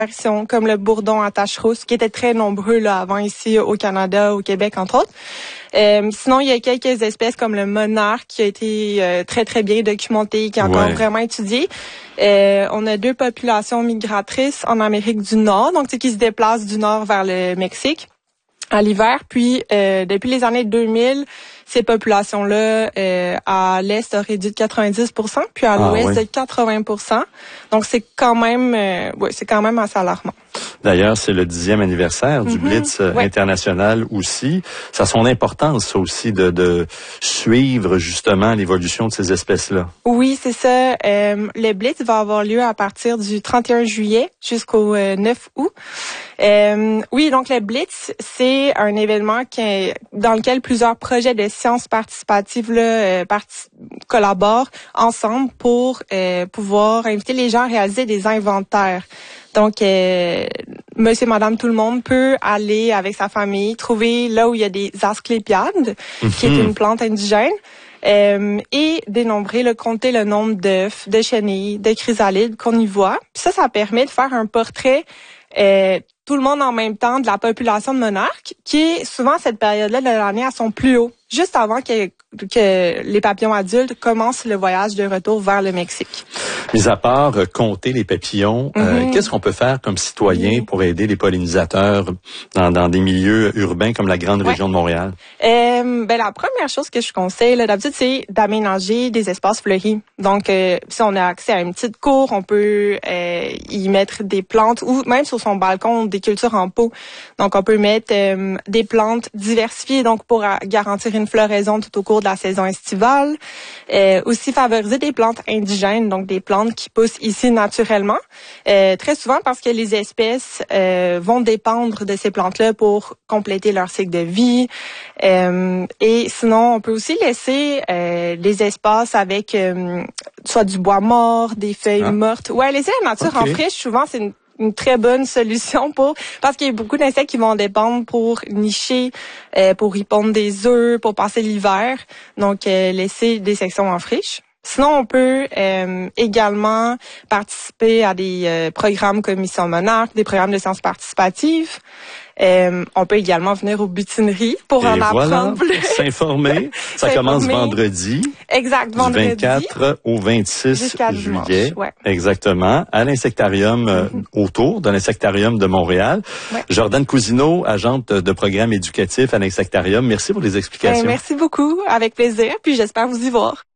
apparitions comme le bourdon à tache rousse, qui était très nombreux là avant ici au Canada, au Québec entre autres. Sinon, il y a quelques espèces comme le monarque qui a été très très bien documenté, qui est encore vraiment étudié. On a 2 populations migratrices en Amérique du Nord, donc qui se déplacent du nord vers le Mexique à l'hiver. Puis depuis les années 2000, ces populations-là à l'est ont réduit de 90%, puis à l'ouest de 80%. Donc c'est quand même assez alarmant. D'ailleurs, c'est le 10e anniversaire du Blitz international aussi. Ça a son importance, ça aussi, de suivre justement l'évolution de ces espèces-là. Oui, c'est ça. Le Blitz va avoir lieu à partir du 31 juillet jusqu'au 9 août. Oui, donc le Blitz, c'est un événement dans lequel plusieurs projets de sciences participatives collaborent ensemble pour pouvoir inviter les gens à réaliser des inventaires. Donc, monsieur, madame, tout le monde peut aller avec sa famille, trouver là où il y a des asclépiades, qui est une plante indigène, et dénombrer, compter le nombre d'œufs, de chenilles, de chrysalides qu'on y voit. Puis ça permet de faire un portrait tout le monde en même temps de la population de monarques, qui est souvent à cette période-là de l'année à son plus haut, juste avant que les papillons adultes commencent le voyage de retour vers le Mexique. Mis à part compter les papillons, qu'est-ce qu'on peut faire comme citoyen pour aider les pollinisateurs dans des milieux urbains comme la grande région de Montréal? La première chose que je conseille d'habitude, c'est d'aménager des espaces fleuris. Donc, si on a accès à une petite cour, on peut y mettre des plantes ou même sur son balcon des cultures en pot. Donc, on peut mettre des plantes diversifiées, donc pour garantir une floraison tout au cours de la saison estivale. Aussi favoriser des plantes indigènes, donc des plantes qui poussent ici naturellement. Très souvent parce que les espèces vont dépendre de ces plantes-là pour compléter leur cycle de vie. Et sinon, on peut aussi laisser des espaces avec soit du bois mort, des feuilles mortes. Ouais, laisser la nature en friche, souvent, c'est une très bonne solution parce qu'il y a beaucoup d'insectes qui vont dépendre pour nicher, pour y pondre des œufs, pour passer l'hiver. Donc, laisser des sections en friche. Sinon, on peut également participer à des programmes comme Mission Monarque, des programmes de sciences participatives. On peut également venir aux butineries pour en apprendre plus. S'informer. Ça commence vendredi. Exact, vendredi. Du 24 au 26 juillet. Dimanche, Exactement. À l'insectarium, autour de l'insectarium de Montréal. Jordane Cousineau, agente de programme éducatif à l'insectarium. Merci pour les explications. Merci beaucoup. Avec plaisir. Puis j'espère vous y voir.